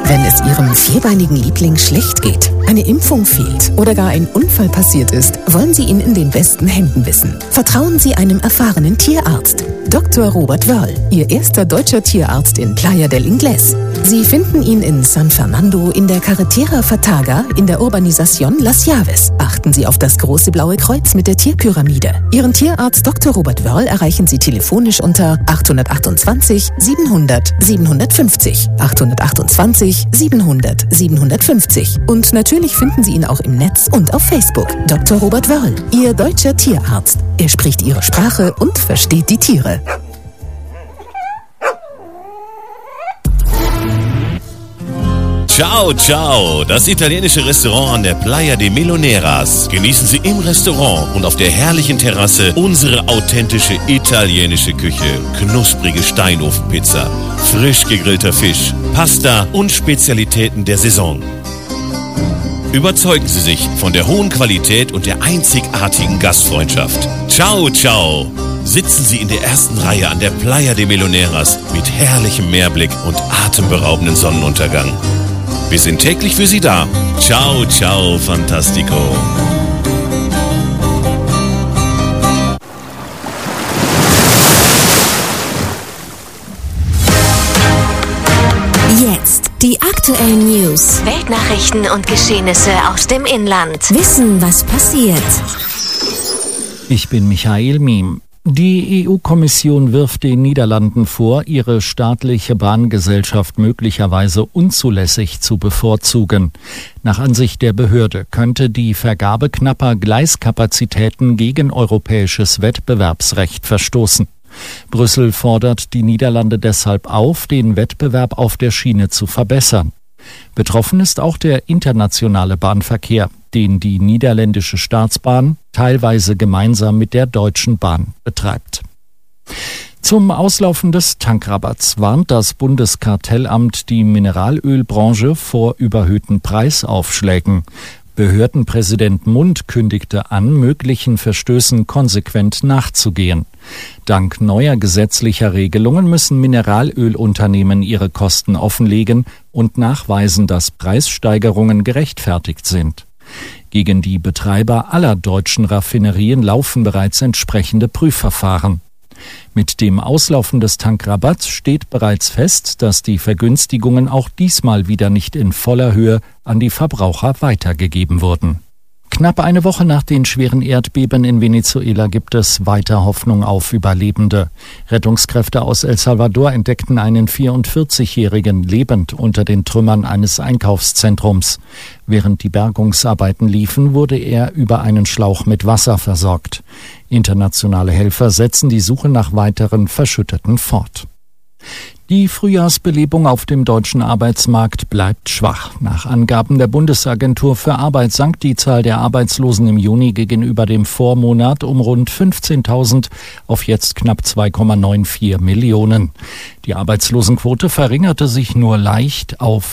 Wenn es Ihrem vierbeinigen Liebling schlecht geht, eine Impfung fehlt oder gar ein Unfall passiert ist, wollen Sie ihn in den besten Händen wissen. Vertrauen Sie einem erfahrenen Tierarzt. Dr. Robert Wörl, Ihr erster deutscher Tierarzt in Playa del Inglés. Sie finden ihn in San Fernando, in der Carretera Fataga, in der Urbanización Las Llaves. Achten Sie auf das große blaue Kreuz mit der Tierpyramide. Ihren Tierarzt Dr. Robert Wörl erreichen Sie telefonisch unter 828 700 750. 828 700 750. Und natürlich finden Sie ihn auch im Netz und auf Facebook. Dr. Robert Wörl, Ihr deutscher Tierarzt. Er spricht Ihre Sprache und versteht die Tiere. Ciao, ciao, das italienische Restaurant an der Playa de Miloneras. Genießen Sie im Restaurant und auf der herrlichen Terrasse unsere authentische italienische Küche. Knusprige Steinofenpizza, frisch gegrillter Fisch, Pasta und Spezialitäten der Saison. Überzeugen Sie sich von der hohen Qualität und der einzigartigen Gastfreundschaft. Ciao, ciao. Sitzen Sie in der ersten Reihe an der Playa de Miloneras mit herrlichem Meerblick und atemberaubenden Sonnenuntergang. Wir sind täglich für Sie da. Ciao, ciao, fantastico. Jetzt die aktuellen News, Weltnachrichten und Geschehnisse aus dem Inland. Wissen, was passiert. Ich bin Michael Miem. Die EU-Kommission wirft den Niederlanden vor, ihre staatliche Bahngesellschaft möglicherweise unzulässig zu bevorzugen. Nach Ansicht der Behörde könnte die Vergabe knapper Gleiskapazitäten gegen europäisches Wettbewerbsrecht verstoßen. Brüssel fordert die Niederlande deshalb auf, den Wettbewerb auf der Schiene zu verbessern. Betroffen ist auch der internationale Bahnverkehr, den die niederländische Staatsbahn teilweise gemeinsam mit der Deutschen Bahn betreibt. Zum Auslaufen des Tankrabatts warnt das Bundeskartellamt die Mineralölbranche vor überhöhten Preisaufschlägen. Behördenpräsident Mund kündigte an, möglichen Verstößen konsequent nachzugehen. Dank neuer gesetzlicher Regelungen müssen Mineralölunternehmen ihre Kosten offenlegen und nachweisen, dass Preissteigerungen gerechtfertigt sind. Gegen die Betreiber aller deutschen Raffinerien laufen bereits entsprechende Prüfverfahren. Mit dem Auslaufen des Tankrabatts steht bereits fest, dass die Vergünstigungen auch diesmal wieder nicht in voller Höhe an die Verbraucher weitergegeben wurden. Knapp eine Woche nach den schweren Erdbeben in Venezuela gibt es weiter Hoffnung auf Überlebende. Rettungskräfte aus El Salvador entdeckten einen 44-Jährigen lebend unter den Trümmern eines Einkaufszentrums. Während die Bergungsarbeiten liefen, wurde er über einen Schlauch mit Wasser versorgt. Internationale Helfer setzen die Suche nach weiteren Verschütteten fort. Die Frühjahrsbelebung auf dem deutschen Arbeitsmarkt bleibt schwach. Nach Angaben der Bundesagentur für Arbeit sank die Zahl der Arbeitslosen im Juni gegenüber dem Vormonat um rund 15.000 auf jetzt knapp 2,94 Millionen. Die Arbeitslosenquote verringerte sich nur leicht auf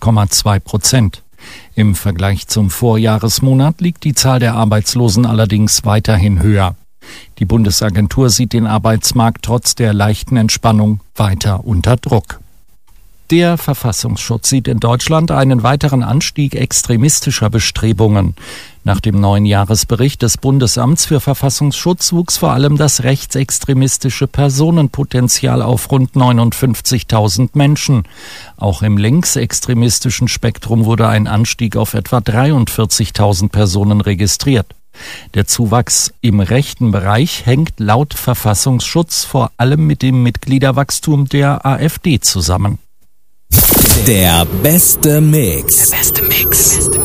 6,2%. Im Vergleich zum Vorjahresmonat liegt die Zahl der Arbeitslosen allerdings weiterhin höher. Die Bundesagentur sieht den Arbeitsmarkt trotz der leichten Entspannung weiter unter Druck. Der Verfassungsschutz sieht in Deutschland einen weiteren Anstieg extremistischer Bestrebungen. Nach dem neuen Jahresbericht des Bundesamts für Verfassungsschutz wuchs vor allem das rechtsextremistische Personenpotenzial auf rund 59.000 Menschen. Auch im linksextremistischen Spektrum wurde ein Anstieg auf etwa 43.000 Personen registriert. Der Zuwachs im rechten Bereich hängt laut Verfassungsschutz vor allem mit dem Mitgliederwachstum der AfD zusammen. Der beste Mix.